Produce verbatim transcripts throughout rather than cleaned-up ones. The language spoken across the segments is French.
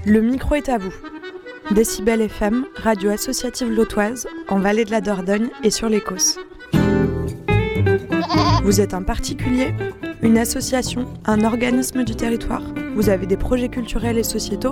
Le micro est à vous. Décibel F M, radio associative lotoise, en Vallée de la Dordogne et sur les Causses. Vous êtes un particulier, une association, un organisme du territoire. Vous avez des projets culturels et sociétaux.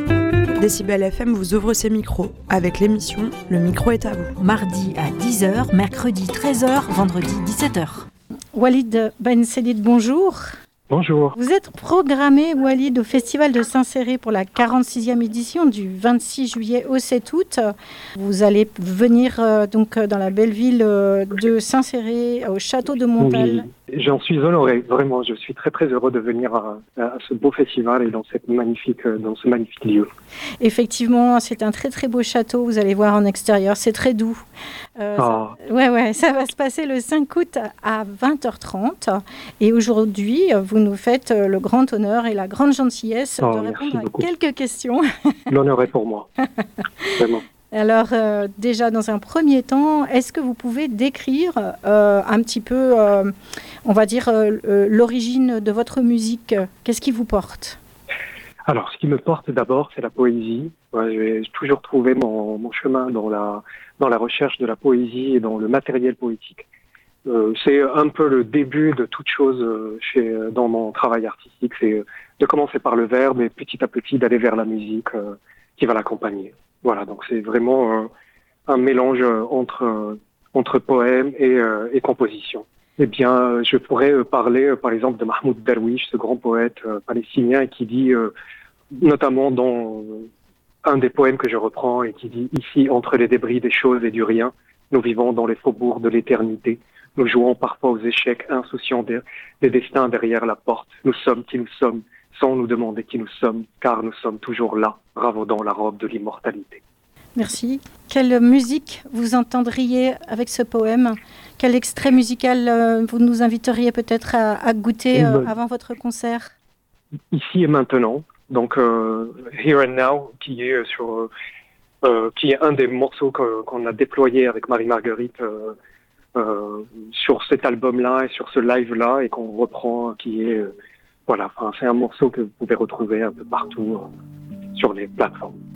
Décibel F M vous ouvre ses micros avec l'émission Le micro est à vous. Mardi à dix heures, mercredi treize heures, vendredi dix-sept heures. Walid Ben Saïd, bonjour. Bonjour. Vous êtes programmé, Walid, au Festival de Saint-Céré pour la quarante-sixième édition du vingt-six juillet au sept août. Vous allez venir euh, donc dans la belle ville euh, de Saint-Céré, au château de Montal. Oui, j'en suis honoré, vraiment. Je suis très très heureux de venir à, à ce beau festival et dans, cette magnifique, dans ce magnifique lieu. Effectivement, c'est un très très beau château, vous allez voir en extérieur, c'est très doux. Euh, oh. ça, ouais, ouais, ça va se passer le cinq août à vingt heures trente. Et aujourd'hui, vous nous faites le grand honneur et la grande gentillesse oh, de répondre à beaucoup. quelques questions. L'honneur est pour moi, vraiment. Alors, euh, déjà, dans un premier temps, est-ce que vous pouvez décrire euh, un petit peu, euh, on va dire, euh, l'origine de votre musique? Qu'est-ce qui vous porte? Alors, ce qui me porte d'abord, c'est la poésie. Ouais, j'ai toujours trouvé mon, mon chemin dans la, dans la recherche de la poésie et dans le matériel poétique. Euh, c'est un peu le début de toute chose euh, chez, dans mon travail artistique. C'est de commencer par le verbe et petit à petit d'aller vers la musique euh, qui va l'accompagner. Voilà, donc c'est vraiment euh, un mélange entre, euh, entre poème et, euh, et composition. Eh bien, je pourrais parler, euh, par exemple, de Mahmoud Darwish, ce grand poète euh, palestinien qui dit, euh, notamment dans euh, un des poèmes que je reprends, et qui dit « Ici, entre les débris des choses et du rien, nous vivons dans les faubourgs de l'éternité. Nous jouons parfois aux échecs, insouciants des, des destins derrière la porte. Nous sommes qui nous sommes, sans nous demander qui nous sommes, car nous sommes toujours là, ravaudant la robe de l'immortalité. » Merci. Quelle musique vous entendriez avec ce poème? Quel extrait musical euh, vous nous inviteriez peut-être à, à goûter euh, avant votre concert? Ici et maintenant, donc euh, Here and Now, qui est sur, euh, qui est un des morceaux que, qu'on a déployé avec Marie-Marguerite euh, euh, sur cet album-là et sur ce live-là, et qu'on reprend, qui est, euh, voilà, enfin, c'est un morceau que vous pouvez retrouver un peu partout euh, sur les plateformes.